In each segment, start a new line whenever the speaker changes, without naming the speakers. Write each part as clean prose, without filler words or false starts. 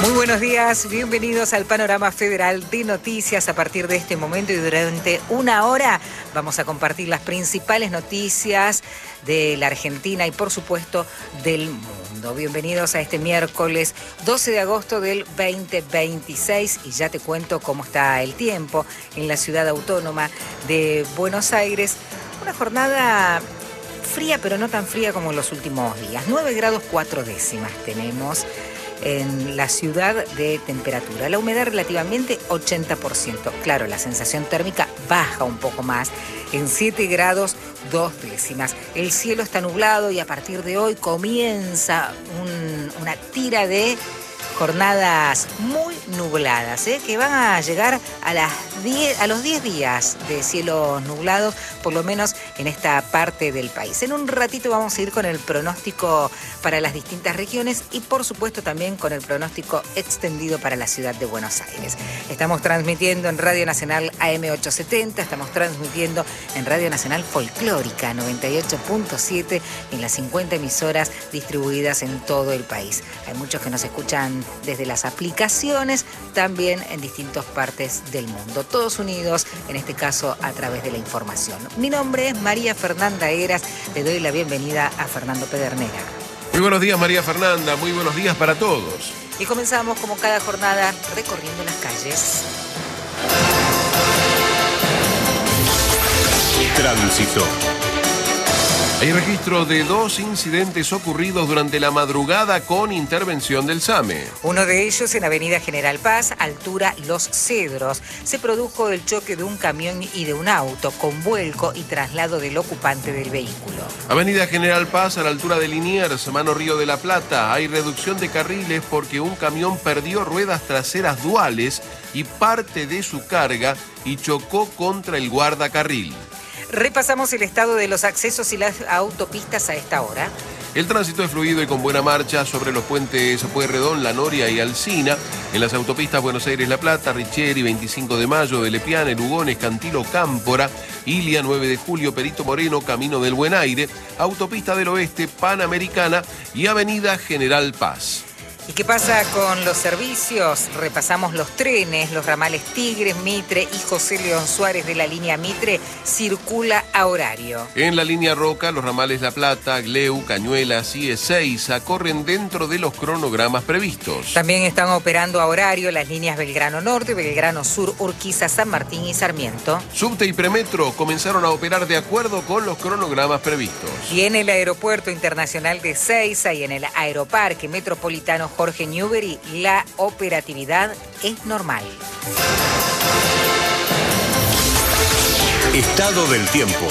Muy buenos días, bienvenidos al Panorama Federal de Noticias. A partir de este momento y durante una hora vamos a compartir las principales noticias de la Argentina y por supuesto del mundo. Bienvenidos a este miércoles 12 de agosto del 2026 y ya te cuento cómo está el tiempo en la ciudad autónoma de Buenos Aires. Una jornada fría, pero no tan fría como en los últimos días. 9 grados 4 décimas tenemos en la ciudad de temperatura. La humedad relativamente 80%. Claro, la sensación térmica baja un poco más en 7 grados 2 décimas. El cielo está nublado y a partir de hoy comienza una tira de jornadas muy nubladas, que van a llegar a los 10 días de cielos nublados, por lo menos en esta parte del país. En un ratito vamos a ir con el pronóstico para las distintas regiones y por supuesto también con el pronóstico extendido para la ciudad de Buenos Aires. Estamos transmitiendo en Radio Nacional AM870, estamos transmitiendo en Radio Nacional Folclórica 98.7 en las 50 emisoras distribuidas en todo el país. Hay muchos que nos escuchan desde las aplicaciones, también en distintas partes del mundo, todos unidos, en este caso a través de la información. Mi nombre es María Fernanda Heras, le doy la bienvenida a Fernando Pedernera.
Muy buenos días, María Fernanda, muy buenos días para todos.
Y comenzamos como cada jornada recorriendo las calles.
Tránsito. Hay registro de 2 incidentes ocurridos durante la madrugada con intervención del SAME.
Uno de ellos en Avenida General Paz, altura Los Cedros. Se produjo el choque de un camión y de un auto con vuelco y traslado del ocupante del vehículo.
Avenida General Paz, a la altura de Liniers, mano Río de la Plata. Hay reducción de carriles porque un camión perdió ruedas traseras duales y parte de su carga y chocó contra el guardacarril.
Repasamos el estado de los accesos y las autopistas a esta hora.
El tránsito es fluido y con buena marcha sobre los puentes Pueyrredón, La Noria y Alsina. En las autopistas Buenos Aires-La Plata, Richieri, 25 de Mayo, de Lepiane, Lugones, Cantilo, Cámpora, Ilia, 9 de Julio, Perito Moreno, Camino del Buen Aire, Autopista del Oeste, Panamericana y Avenida General Paz.
¿Y qué pasa con los servicios? Repasamos los trenes, los ramales Tigres, Mitre y José León Suárez de la línea Mitre circula a horario.
En la línea Roca, los ramales La Plata, Gleu, Cañuelas y Ezeiza corren dentro de los cronogramas previstos.
También están operando a horario las líneas Belgrano Norte, Belgrano Sur, Urquiza, San Martín y Sarmiento.
Subte y Premetro comenzaron a operar de acuerdo con los cronogramas previstos.
Y en el Aeropuerto Internacional de Ezeiza y en el Aeroparque Metropolitano Jorge Newbery, la operatividad es normal.
Estado del tiempo.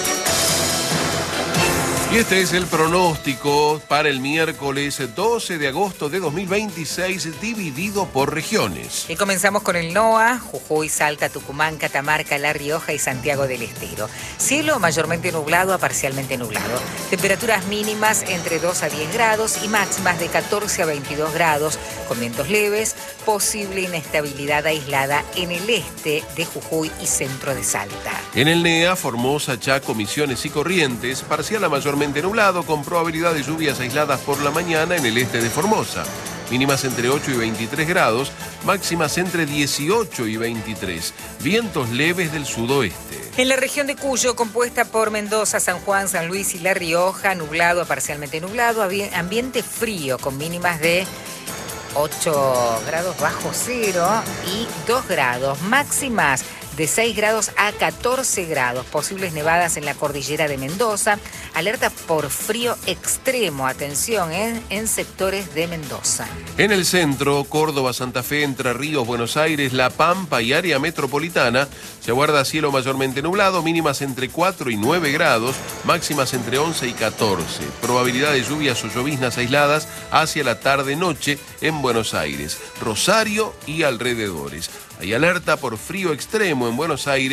Y este es el pronóstico para el miércoles 12 de agosto de 2026, dividido por regiones.
Y comenzamos con el NOA, Jujuy, Salta, Tucumán, Catamarca, La Rioja y Santiago del Estero. Cielo mayormente nublado a parcialmente nublado. Temperaturas mínimas entre 2 a 10 grados y máximas de 14 a 22 grados, con vientos leves, posible inestabilidad aislada en el este de Jujuy y centro de Salta.
En el NEA, Formosa, Chaco, Misiones y Corrientes, parcial a mayormente nublado con probabilidad de lluvias aisladas por la mañana en el este de Formosa. Mínimas entre 8 y 23 grados, máximas entre 18 y 23. Vientos leves del sudoeste.
En la región de Cuyo, compuesta por Mendoza, San Juan, San Luis y La Rioja, nublado a parcialmente nublado, ambiente frío con mínimas de 8 grados bajo cero y 2 grados, máximas de 6 grados a 14 grados, posibles nevadas en la cordillera de Mendoza, alerta por frío extremo, atención en sectores de Mendoza.
En el centro, Córdoba, Santa Fe, Entre Ríos, Buenos Aires, La Pampa y área metropolitana, se aguarda cielo mayormente nublado, mínimas entre 4 y 9 grados, máximas entre 11 y 14. Probabilidad de lluvias o lloviznas aisladas hacia la tarde-noche en Buenos Aires, Rosario y alrededores. Hay alerta por frío extremo en Buenos Aires,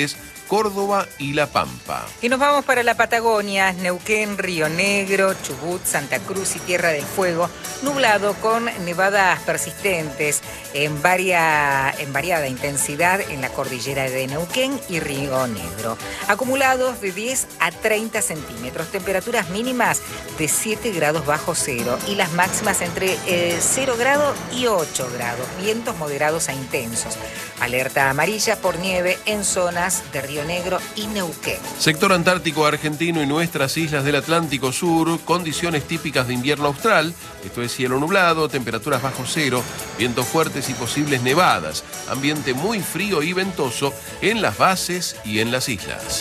Córdoba y La Pampa.
Y nos vamos para la Patagonia, Neuquén, Río Negro, Chubut, Santa Cruz y Tierra del Fuego, nublado con nevadas persistentes en variada intensidad en la cordillera de Neuquén y Río Negro. Acumulados de 10 a 30 centímetros, temperaturas mínimas de 7 grados bajo cero y las máximas entre 0 grado y 8 grados, vientos moderados a intensos. Alerta amarilla por nieve en zonas de Río Negro y Neuquén.
Sector antártico argentino y nuestras islas del Atlántico Sur, condiciones típicas de invierno austral, esto es cielo nublado, temperaturas bajo cero, vientos fuertes y posibles nevadas, ambiente muy frío y ventoso en las bases y en las islas.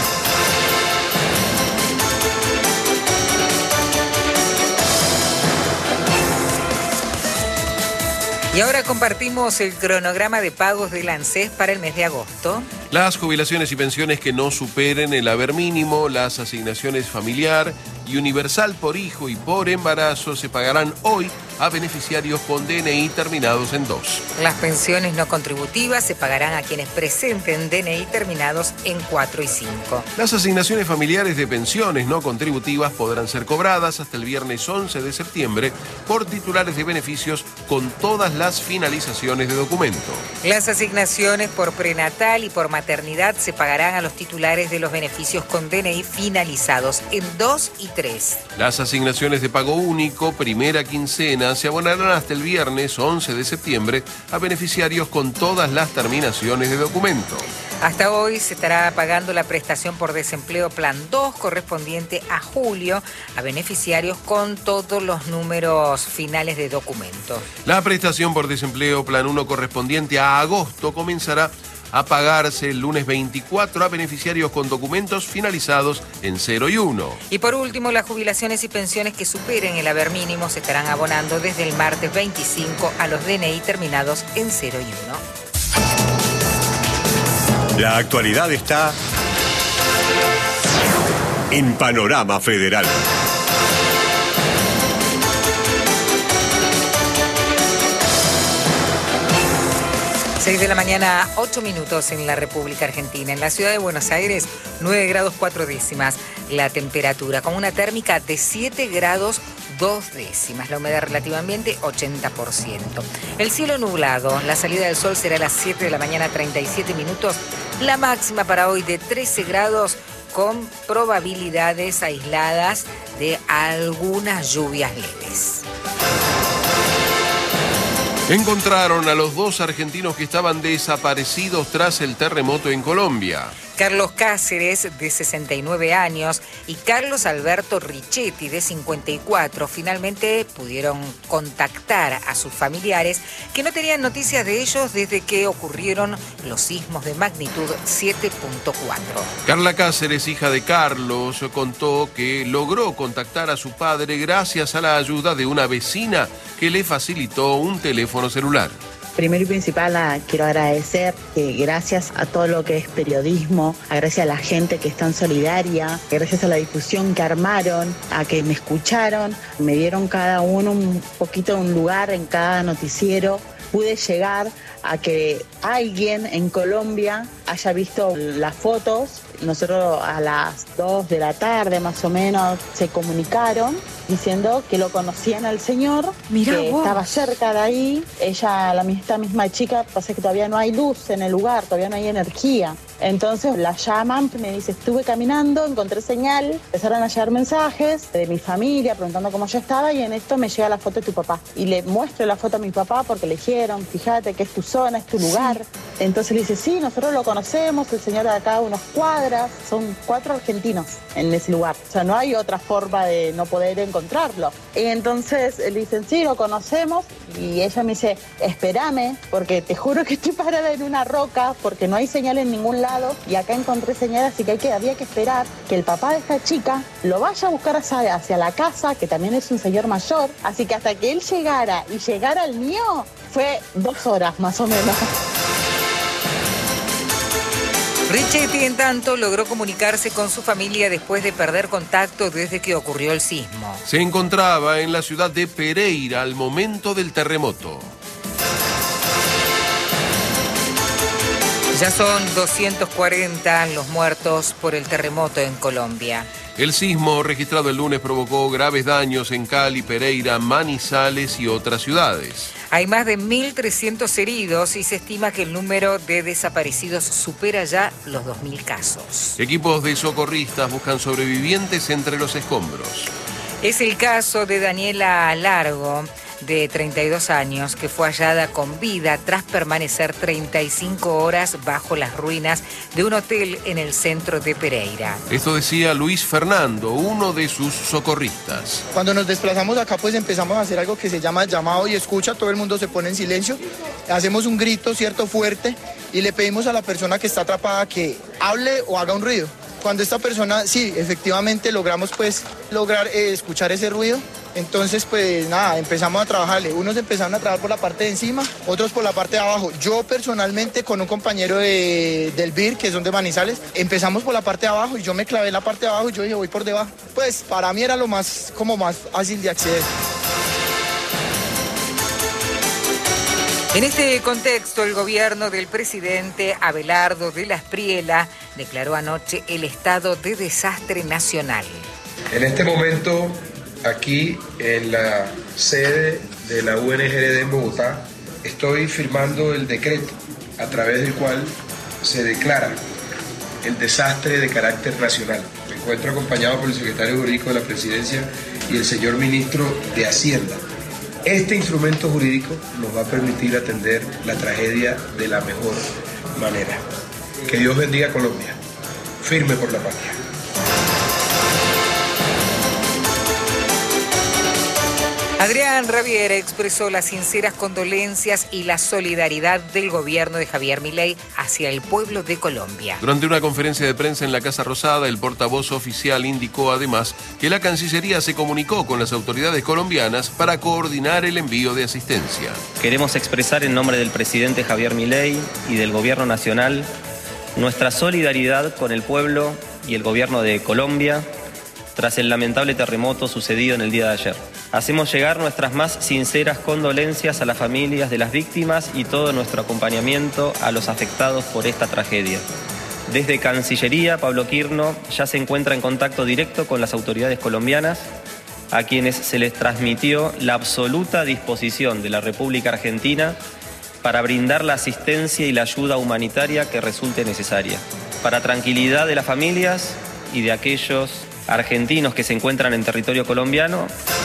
Y ahora compartimos el cronograma de pagos del ANSES para el mes de agosto.
Las jubilaciones y pensiones que no superen el haber mínimo, las asignaciones familiar y universal por hijo y por embarazo se pagarán hoy a beneficiarios con DNI terminados en 2.
Las pensiones no contributivas se pagarán a quienes presenten DNI terminados en 4 y 5.
Las asignaciones familiares de pensiones no contributivas podrán ser cobradas hasta el viernes 11 de septiembre por titulares de beneficios con todas las finalizaciones de documento.
Las asignaciones por prenatal y por maternidad se pagarán a los titulares de los beneficios con DNI finalizados en 2 y 3.
Las asignaciones de pago único, primera quincena, se abonarán hasta el viernes 11 de septiembre a beneficiarios con todas las terminaciones de documento.
Hasta hoy se estará pagando la prestación por desempleo Plan 2 correspondiente a julio a beneficiarios con todos los números finales de documento.
La prestación por desempleo Plan 1 correspondiente a agosto comenzará a pagarse el lunes 24 a beneficiarios con documentos finalizados en 0 y 1.
Y por último, las jubilaciones y pensiones que superen el haber mínimo se estarán abonando desde el martes 25 a los DNI terminados en 0 y
1. La actualidad está en Panorama Federal.
6 de la mañana, 8 minutos en la República Argentina. En la ciudad de Buenos Aires, 9 grados 4 décimas la temperatura, con una térmica de 7 grados 2 décimas. La humedad relativa ambiente, 80%. El cielo nublado, la salida del sol será a las 7 de la mañana, 37 minutos. La máxima para hoy de 13 grados con probabilidades aisladas de algunas lluvias leves.
Encontraron a los 2 argentinos que estaban desaparecidos tras el terremoto en Colombia.
Carlos Cáceres, de 69 años, y Carlos Alberto Richetti, de 54, finalmente pudieron contactar a sus familiares que no tenían noticias de ellos desde que ocurrieron los sismos de magnitud 7.4.
Carla Cáceres, hija de Carlos, contó que logró contactar a su padre gracias a la ayuda de una vecina que le facilitó un teléfono celular.
Primero y principal, quiero agradecer que gracias a todo lo que es periodismo, gracias a la gente que es tan solidaria, gracias a la difusión que armaron, a que me escucharon, me dieron cada uno un poquito de un lugar en cada noticiero, pude llegar a que alguien en Colombia haya visto las fotos. Nosotros a las 2 de la tarde más o menos se comunicaron diciendo que lo conocían al señor,
Mirá
que
vos.
estaba cerca de ahí. Ella, esta misma chica, pasa que todavía no hay luz en el lugar, todavía no hay energía. Entonces la llaman, me dice, estuve caminando, encontré señal, empezaron a llegar mensajes de mi familia preguntando cómo yo estaba y en esto me llega la foto de tu papá. Y le muestro la foto a mi papá porque le dijeron, fíjate que es tu zona, es tu lugar. Sí. Entonces le dice, sí, nosotros lo conocemos, el señor de acá a unas cuadras, son 4 argentinos en ese lugar. O sea, no hay otra forma de no poder encontrarlo. Y entonces le dicen, sí, lo conocemos. Y ella me dice, espérame, porque te juro que estoy parada en una roca, porque no hay señal en ningún lado, y acá encontré señal, así que había que esperar que el papá de esta chica lo vaya a buscar hacia la casa, que también es un señor mayor, así que hasta que él llegara y llegara al mío, fue 2 horas más o menos.
Richetti, en tanto, logró comunicarse con su familia después de perder contacto desde que ocurrió el sismo.
Se encontraba en la ciudad de Pereira al momento del terremoto.
Ya son 240 los muertos por el terremoto en Colombia.
El sismo registrado el lunes provocó graves daños en Cali, Pereira, Manizales y otras ciudades.
Hay más de 1.300 heridos y se estima que el número de desaparecidos supera ya los 2.000 casos.
Equipos de socorristas buscan sobrevivientes entre los escombros.
Es el caso de Daniela Largo, de 32 años, que fue hallada con vida tras permanecer 35 horas bajo las ruinas de un hotel en el centro de Pereira.
Esto decía Luis Fernando, uno de sus socorristas.
Cuando nos desplazamos acá, pues empezamos a hacer algo que se llama llamado y escucha. Todo el mundo se pone en silencio, hacemos un grito cierto fuerte y le pedimos a la persona que está atrapada que hable o haga un ruido. Cuando esta persona, sí, efectivamente logramos escuchar ese ruido. Entonces, pues nada, empezamos a trabajarle. Unos empezaron a trabajar por la parte de encima, otros por la parte de abajo. Yo personalmente con un compañero del BIR, que son de Manizales, empezamos por la parte de abajo y yo me clavé en la parte de abajo y yo dije, voy por debajo. Pues para mí era lo más fácil de acceder.
En este contexto, el gobierno del presidente Abelardo de la Espriella declaró anoche el estado de desastre nacional.
En este momento, aquí en la sede de la UNGRD en Bogotá, estoy firmando el decreto a través del cual se declara el desastre de carácter nacional. Me encuentro acompañado por el secretario jurídico de la Presidencia y el señor ministro de Hacienda. Este instrumento jurídico nos va a permitir atender la tragedia de la mejor manera. Que Dios bendiga a Colombia. Firme por la patria.
Adrián Rabier expresó las sinceras condolencias y la solidaridad del gobierno de Javier Milei hacia el pueblo de Colombia.
Durante una conferencia de prensa en la Casa Rosada, el portavoz oficial indicó además que la Cancillería se comunicó con las autoridades colombianas para coordinar el envío de asistencia.
Queremos expresar en nombre del presidente Javier Milei y del gobierno nacional nuestra solidaridad con el pueblo y el gobierno de Colombia tras el lamentable terremoto sucedido en el día de ayer. Hacemos llegar nuestras más sinceras condolencias a las familias de las víctimas y todo nuestro acompañamiento a los afectados por esta tragedia. Desde Cancillería, Pablo Quirno ya se encuentra en contacto directo con las autoridades colombianas, a quienes se les transmitió la absoluta disposición de la República Argentina para brindar la asistencia y la ayuda humanitaria que resulte necesaria. Para tranquilidad de las familias y de aquellos argentinos que se encuentran en territorio colombiano.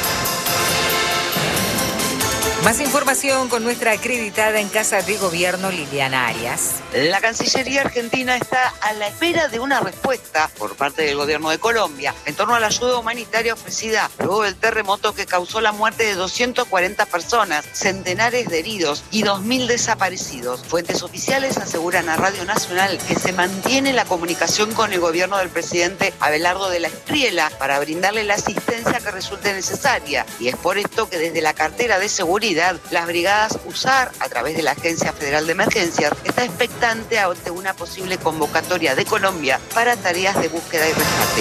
Más información con nuestra acreditada en Casa de Gobierno, Liliana Arias.
La Cancillería Argentina está a la espera de una respuesta por parte del gobierno de Colombia en torno a la ayuda humanitaria ofrecida luego del terremoto que causó la muerte de 240 personas, centenares de heridos y 2.000 desaparecidos. Fuentes oficiales aseguran a Radio Nacional que se mantiene la comunicación con el gobierno del presidente Abelardo de la Espriella para brindarle la asistencia que resulte necesaria. Y es por esto que desde la cartera de seguridad, las brigadas USAR, a través de la Agencia Federal de Emergencias, está expectante ante una posible convocatoria de Colombia para tareas de búsqueda y rescate.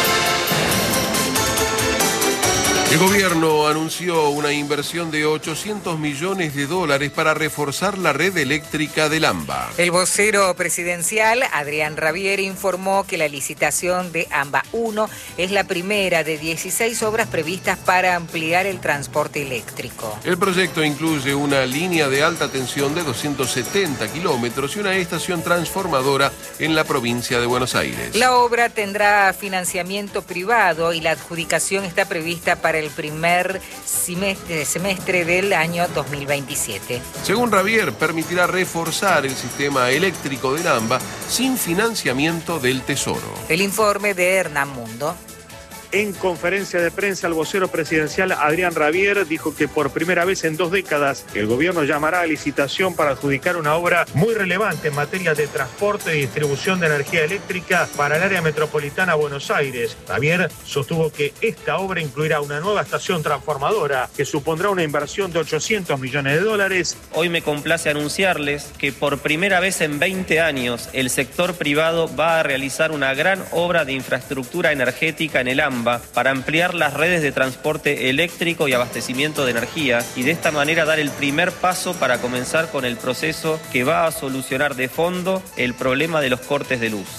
El gobierno anunció una inversión de $800 millones para reforzar la red eléctrica del AMBA.
El vocero presidencial, Adrián Rabier, informó que la licitación de AMBA 1 es la primera de 16 obras previstas para ampliar el transporte eléctrico.
El proyecto incluye una línea de alta tensión de 270 kilómetros y una estación transformadora en la provincia de Buenos Aires.
La obra tendrá financiamiento privado y la adjudicación está prevista para el primer semestre del año 2027.
Según Rabier, permitirá reforzar el sistema eléctrico del AMBA sin financiamiento del Tesoro.
El informe de Hernán Mundo.
En conferencia de prensa, el vocero presidencial Adrián Rabier dijo que por primera vez en 2 décadas el gobierno llamará a licitación para adjudicar una obra muy relevante en materia de transporte y distribución de energía eléctrica para el área metropolitana Buenos Aires. Rabier sostuvo que esta obra incluirá una nueva estación transformadora que supondrá una inversión de $800 millones.
Hoy me complace anunciarles que por primera vez en 20 años el sector privado va a realizar una gran obra de infraestructura energética en el AMBA, AMBA para ampliar las redes de transporte eléctrico y abastecimiento de energía y de esta manera dar el primer paso para comenzar con el proceso que va a solucionar de fondo el problema de los cortes de luz.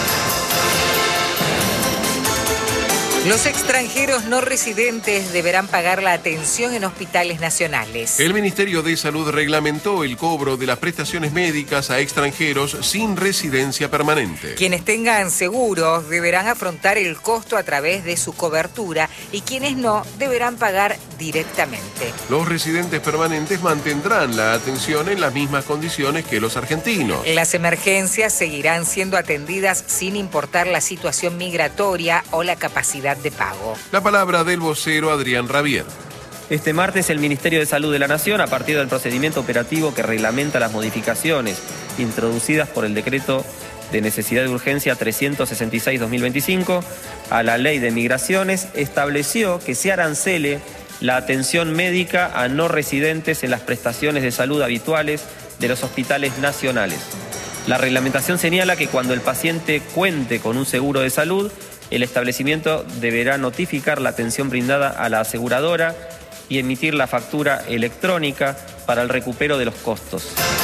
Los extranjeros no residentes deberán pagar la atención en hospitales nacionales.
El Ministerio de Salud reglamentó el cobro de las prestaciones médicas a extranjeros sin residencia permanente.
Quienes tengan seguros deberán afrontar el costo a través de su cobertura y quienes no deberán pagar directamente.
Los residentes permanentes mantendrán la atención en las mismas condiciones que los argentinos.
Las emergencias seguirán siendo atendidas sin importar la situación migratoria o la capacidad de pago.
La palabra del vocero Adrián Rabier.
Este martes el Ministerio de Salud de la Nación, a partir del procedimiento operativo que reglamenta las modificaciones introducidas por el decreto de necesidad de urgencia 366-2025 a la Ley de Migraciones, estableció que se arancele la atención médica a no residentes en las prestaciones de salud habituales de los hospitales nacionales. La reglamentación señala que cuando el paciente cuente con un seguro de salud, el establecimiento deberá notificar la atención brindada a la aseguradora y emitir la factura electrónica para el recupero de los costos.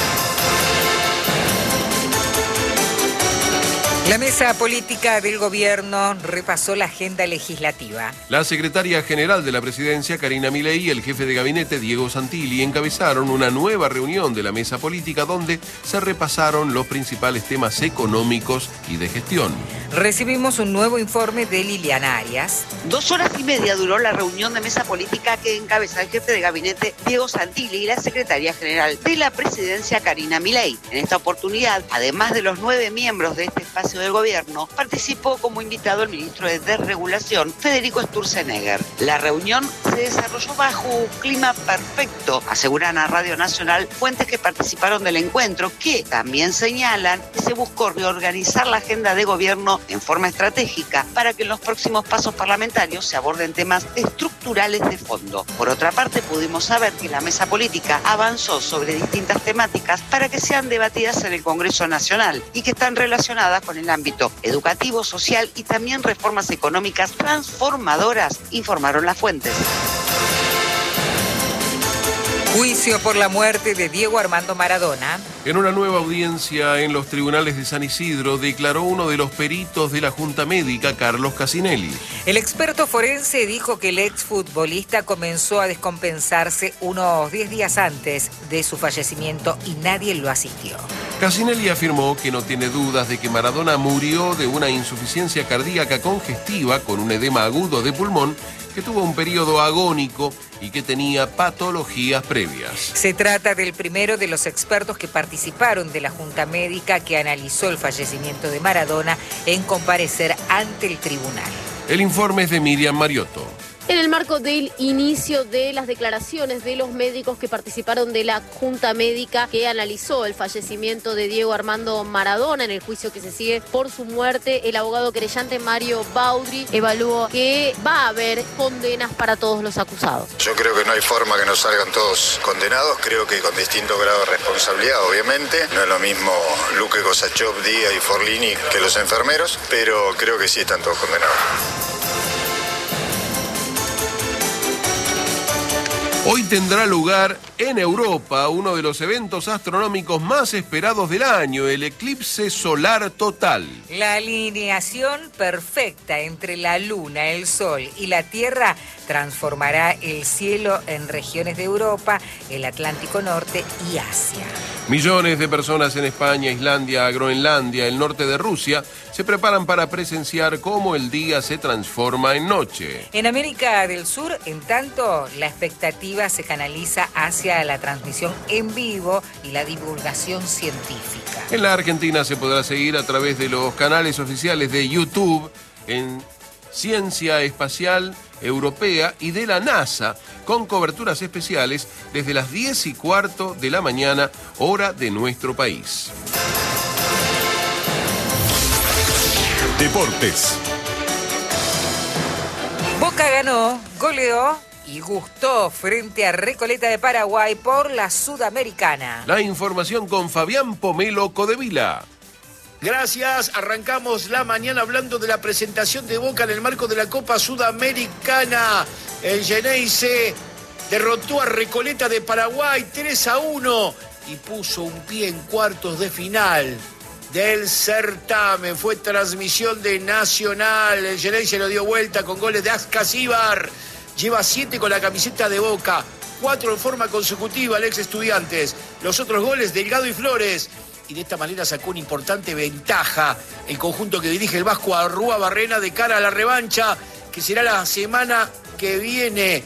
La mesa política del gobierno repasó la agenda legislativa.
La secretaria general de la presidencia, Karina Milei, y el jefe de gabinete, Diego Santilli, encabezaron una nueva reunión de la mesa política donde se repasaron los principales temas económicos y de gestión.
Recibimos un nuevo informe de Liliana Arias.
2 horas y media duró la reunión de mesa política que encabeza el jefe de gabinete, Diego Santilli, y la secretaria general de la presidencia, Karina Milei. En esta oportunidad, además de los 9 miembros de este espacio del gobierno, participó como invitado el ministro de Desregulación, Federico Sturzenegger. La reunión se desarrolló bajo un clima perfecto, aseguran a Radio Nacional fuentes que participaron del encuentro, que también señalan que se buscó reorganizar la agenda de gobierno en forma estratégica para que en los próximos pasos parlamentarios se aborden temas estructurales de fondo. Por otra parte, pudimos saber que la mesa política avanzó sobre distintas temáticas para que sean debatidas en el Congreso Nacional y que están relacionadas con el ámbito educativo, social y también reformas económicas transformadoras, informaron las fuentes.
Juicio por la muerte de Diego Armando Maradona.
En una nueva audiencia en los tribunales de San Isidro, declaró uno de los peritos de la Junta Médica, Carlos Casinelli.
El experto forense dijo que el exfutbolista comenzó a descompensarse unos 10 días antes de su fallecimiento y nadie lo asistió.
Casinelli afirmó que no tiene dudas de que Maradona murió de una insuficiencia cardíaca congestiva con un edema agudo de pulmón, que tuvo un periodo agónico y que tenía patologías previas.
Se trata del primero de los expertos que participaron de la Junta Médica que analizó el fallecimiento de Maradona en comparecer ante el tribunal.
El informe es de Miriam Mariotto.
En el marco del inicio de las declaraciones de los médicos que participaron de la Junta Médica que analizó el fallecimiento de Diego Armando Maradona en el juicio que se sigue por su muerte, el abogado querellante Mario Baudry evaluó que va a haber condenas para todos los acusados.
Yo creo que no hay forma que no salgan todos condenados, creo que con distinto grado de responsabilidad, obviamente. No es lo mismo Luque, Kosachov, Díaz y Forlini que los enfermeros, pero creo que sí están todos condenados.
Hoy tendrá lugar en Europa uno de los eventos astronómicos más esperados del año, el eclipse solar total.
La alineación perfecta entre la Luna, el Sol y la Tierra transformará el cielo en regiones de Europa, el Atlántico Norte y Asia.
Millones de personas en España, Islandia, Groenlandia, el norte de Rusia, se preparan para presenciar cómo el día se transforma en noche.
En América del Sur, en tanto, la expectativa se canaliza hacia la transmisión en vivo y la divulgación científica.
En la Argentina se podrá seguir a través de los canales oficiales de YouTube en Ciencia Espacial Europea y de la NASA, con coberturas especiales desde las 10:15 de la mañana, hora de nuestro país.
Deportes.
Boca ganó, goleó y gustó frente a Recoleta de Paraguay por la Sudamericana.
La información con Fabián Pomelo Codevila.
Gracias, arrancamos la mañana hablando de la presentación de Boca en el marco de la Copa Sudamericana. El Geneise derrotó a Recoleta de Paraguay 3-1 y puso un pie en cuartos de final del certamen. Fue transmisión de Nacional. El Geneise lo dio vuelta con goles de Ascasíbar. Lleva 7 con la camiseta de Boca, 4 en forma consecutiva el ex Estudiantes. Los otros goles, Delgado y Flores. Y de esta manera sacó una importante ventaja el conjunto que dirige el Vasco Arruabarrena de cara a la revancha, que será la semana que viene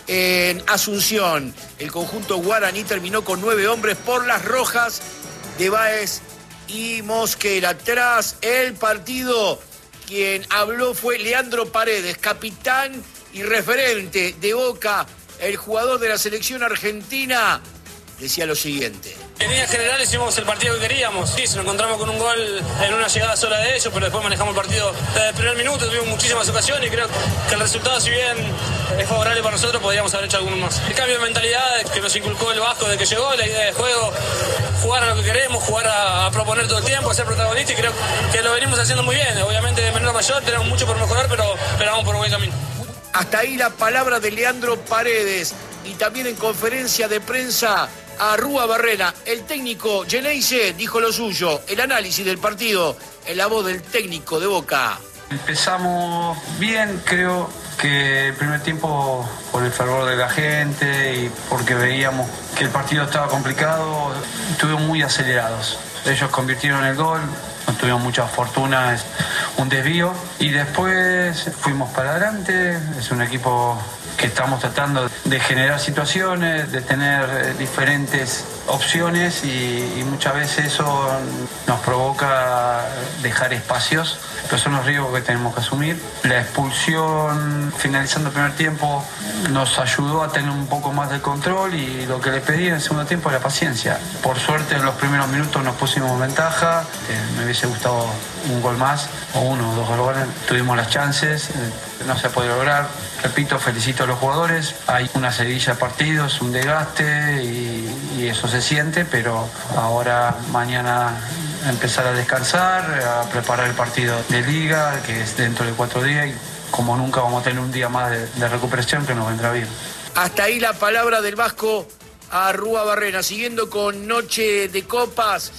en Asunción. El conjunto guaraní terminó con 9 hombres por las rojas de Báez y Mosquera. Tras el partido, quien habló fue Leandro Paredes, capitán y referente de Boca, el jugador de la selección argentina. Decía lo siguiente.
En líneas generales hicimos el partido que queríamos. Sí, nos encontramos con un gol en una llegada sola de ellos, pero después manejamos el partido desde el primer minuto. Tuvimos muchísimas ocasiones y creo que el resultado, si bien es favorable para nosotros, podríamos haber hecho algunos más. El cambio de mentalidad que nos inculcó el Vasco desde que llegó, la idea de juego, jugar a lo que queremos, jugar a proponer todo el tiempo, a ser protagonista, y creo que lo venimos haciendo muy bien. Obviamente de menor a mayor tenemos mucho por mejorar, pero vamos por buen camino.
Hasta ahí la palabra de Leandro Paredes. Y también en conferencia de prensa, Arruabarrena, el técnico Geneise, dijo lo suyo. El análisis del partido en la voz del técnico de Boca.
Empezamos bien, creo que el primer tiempo, por el fervor de la gente y porque veíamos que el partido estaba complicado, estuvimos muy acelerados. Ellos convirtieron el gol, no tuvimos mucha fortuna, un desvío, y después fuimos para adelante. Es un equipo que estamos tratando de generar situaciones, de tener diferentes opciones, y muchas veces eso nos provoca dejar espacios, pero son los riesgos que tenemos que asumir. La expulsión finalizando el primer tiempo nos ayudó a tener un poco más de control, y lo que le pedí en el segundo tiempo era paciencia. Por suerte en los primeros minutos nos pusimos en ventaja, me hubiese gustado un gol más, o 1 o 2 goles, tuvimos las chances, no se puede lograr. Repito, felicito a los jugadores, hay una seguidilla de partidos, un desgaste, y eso se siente, pero ahora mañana empezar a descansar, a preparar el partido de liga, que es dentro de 4 días, y como nunca vamos a tener un día más de recuperación que nos vendrá bien.
Hasta ahí la palabra del Vasco Arruabarrena. Siguiendo con Noche de Copas,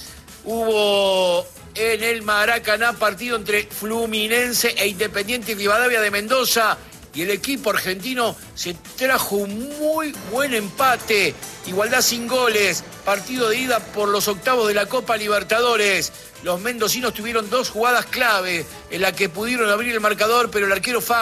hubo en el Maracaná partido entre Fluminense e Independiente Rivadavia de Mendoza, y el equipo argentino se trajo un muy buen empate, igualdad sin goles, partido de ida por los octavos de la Copa Libertadores. Los mendocinos tuvieron 2 jugadas clave en las que pudieron abrir el marcador, pero el arquero